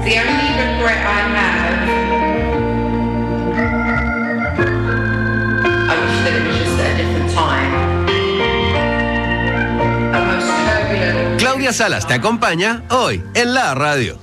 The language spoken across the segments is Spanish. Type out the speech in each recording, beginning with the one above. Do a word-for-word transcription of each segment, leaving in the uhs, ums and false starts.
The only regret I have, I wish that it was just at a different time. A most turbulent... Claudia Salas te acompaña hoy en la radio.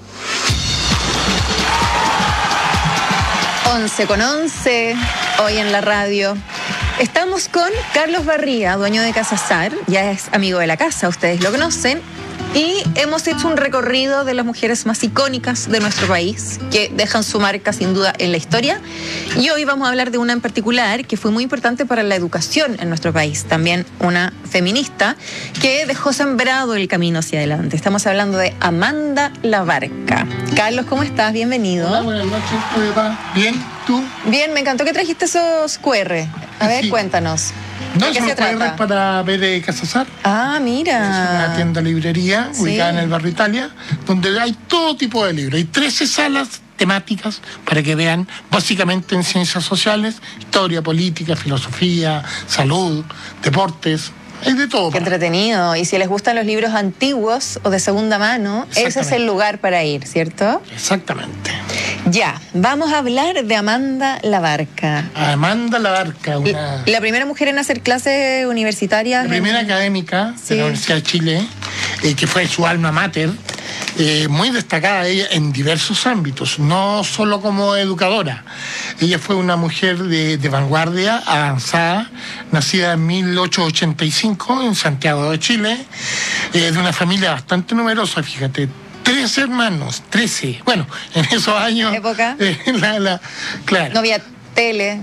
once con once, hoy en la radio. Estamos con Carlos Barría, dueño de Casa Sar, ya es amigo de la casa, ustedes lo conocen, y hemos hecho un recorrido de las mujeres más icónicas de nuestro país, que dejan su marca sin duda en la historia, y hoy vamos a hablar de una en particular que fue muy importante para la educación en nuestro país, también una feminista que dejó sembrado el camino hacia adelante. Estamos hablando de Amanda Labarca. Carlos, ¿cómo estás? Bienvenido. Hola, buenas noches, ¿cómo estás? ¿Bien? ¿Tú? Bien, me encantó que trajiste esos cu erre. A ver, Sí. cuéntanos. No, ¿De qué son se los cuadernos trata? para ver de Casa Sar. Ah, Es mira. una tienda librería Sí. ubicada en el barrio Italia, donde hay todo tipo de libros. Hay trece salas temáticas para que vean básicamente en ciencias sociales, historia, política, filosofía, salud, deportes. Hay de todo. Qué para- entretenido. Y si les gustan los libros antiguos o de segunda mano, ese es Exactamente. el lugar para ir, ¿cierto? Exactamente. Ya, vamos a hablar de Amanda Labarca. Amanda Labarca, una... La primera mujer en hacer clases universitarias. La primera en- académica Sí. de la Universidad de Chile, eh, que fue su alma mater, eh, muy destacada ella en diversos ámbitos, no solo como educadora. Ella fue una mujer de, de vanguardia, avanzada, nacida en mil ochocientos ochenta y cinco en Santiago de Chile, eh, de una familia bastante numerosa, fíjate. Trece hermanos, trece. Bueno, en esos años... ¿Época? eh, la- la- claro. No había tele.